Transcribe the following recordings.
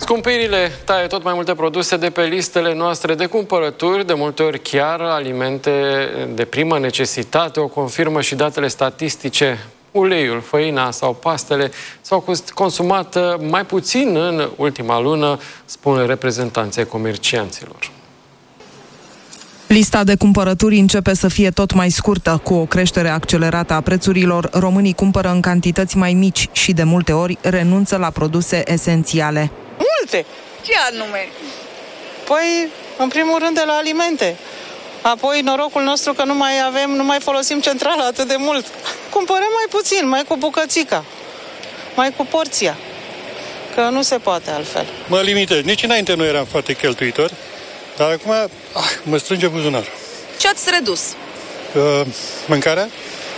Scumpirile taie tot mai multe produse de pe listele noastre de cumpărături, de multe ori chiar alimente de primă necesitate, o confirmă și datele statistice. Uleiul, făina sau pastele s-au consumat mai puțin în ultima lună, spun reprezentanții comercianților. Lista de cumpărături începe să fie tot mai scurtă. Cu o creștere accelerată a prețurilor, românii cumpără în cantități mai mici și de multe ori renunță la produse esențiale. Multe! Ce anume? Păi, în primul rând de la alimente. Apoi, norocul nostru că nu mai folosim centrala atât de mult. Cumpărăm mai puțin, mai cu bucățica, mai cu porția. Că nu se poate altfel. Mă limitez. Nici înainte nu eram foarte cheltuitor, dar acum mă strânge buzunarul. Ce ați redus? Mâncarea?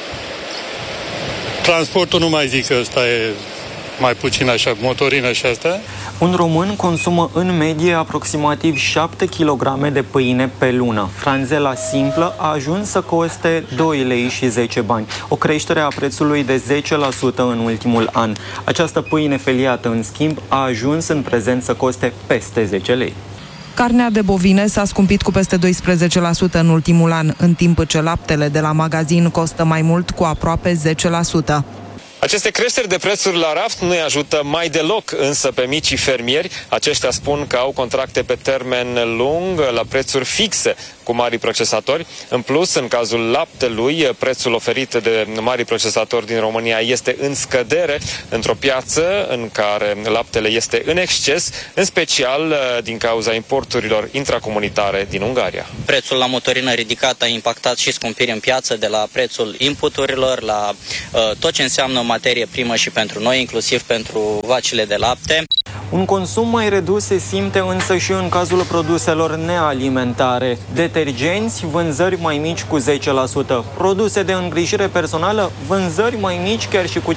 Transportul nu mai zic că ăsta e mai puțin așa, motorină și asta. Un român consumă în medie aproximativ 7 kg de pâine pe lună. Franzela simplă a ajuns să coste 2 lei și 10 bani, o creștere a prețului de 10% în ultimul an. Această pâine feliată, în schimb, a ajuns în prezent să coste peste 10 lei. Carnea de bovine s-a scumpit cu peste 12% în ultimul an, în timp ce laptele de la magazin costă mai mult cu aproape 10%. Aceste creșteri de prețuri la raft nu îi ajută mai deloc însă pe micii fermieri. Aceștia spun că au contracte pe termen lung la prețuri fixe cu mari procesatori. În plus, în cazul laptelui, prețul oferit de mari procesatori din România este în scădere într-o piață în care laptele este în exces, în special din cauza importurilor intracomunitare din Ungaria. Prețul la motorină ridicat a impactat și scumpiri în piață, de la prețul inputurilor la tot ce înseamnă materie primă și pentru noi, inclusiv pentru vacile de lapte. Un consum mai redus se simte însă și în cazul produselor nealimentare. Detergenți, vânzări mai mici cu 10%. Produse de îngrijire personală, vânzări mai mici chiar și cu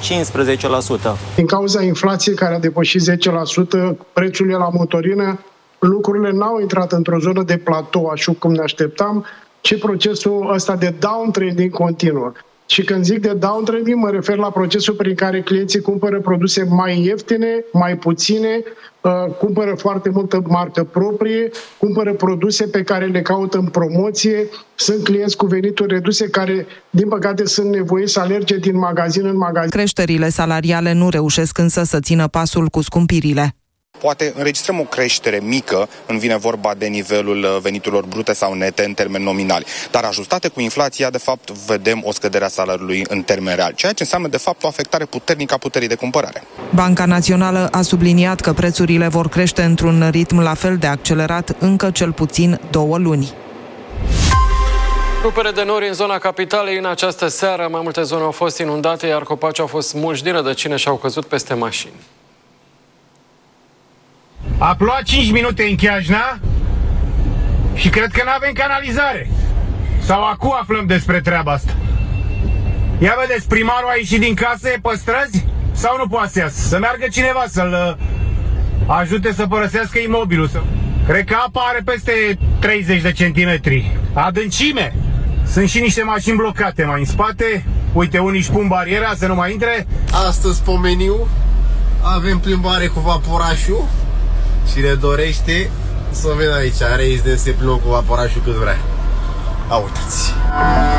15%. Din cauza inflației care a depășit 10%, prețurile la motorină, lucrurile n-au intrat într-o zonă de platou, așa cum ne așteptam, ci procesul ăsta de downtrading continuă. Și când zic de downtrading, mă refer la procesul prin care clienții cumpără produse mai ieftine, mai puține, cumpără foarte multă marcă proprie, cumpără produse pe care le caută în promoție. Sunt clienți cu venituri reduse care, din păcate, sunt nevoiți să alerge din magazin în magazin. Creșterile salariale nu reușesc însă să țină pasul cu scumpirile. Poate înregistrăm o creștere mică când vine vorba de nivelul veniturilor brute sau nete în termeni nominali, dar ajustate cu inflația, de fapt, vedem o scădere a salariului în termen real, ceea ce înseamnă, de fapt, o afectare puternică a puterii de cumpărare. Banca Națională a subliniat că prețurile vor crește într-un ritm la fel de accelerat încă cel puțin 2 luni. Rupere de nori în zona capitalei în această seară. Mai multe zone au fost inundate, iar copaci au fost smulși din rădăcină și au căzut peste mașini. A plouat 5 minute în Chiajna și cred că n-avem canalizare. Sau acum aflăm despre treaba asta. Ia vedeți, primarul a ieșit din casă, e pe străzi? Sau nu poate să iasă? Să meargă cineva să-l ajute să părăsească imobilul. Cred că apa are peste 30 de centimetri. Adâncime. Sunt și niște mașini blocate mai în spate. Uite, unii își pun bariera să nu mai intre. Astăzi pe meniu avem plimbare cu vaporașul. Cine dorește să vină aici, are de se plimbă cu vaporașul cât vrea. Uitați!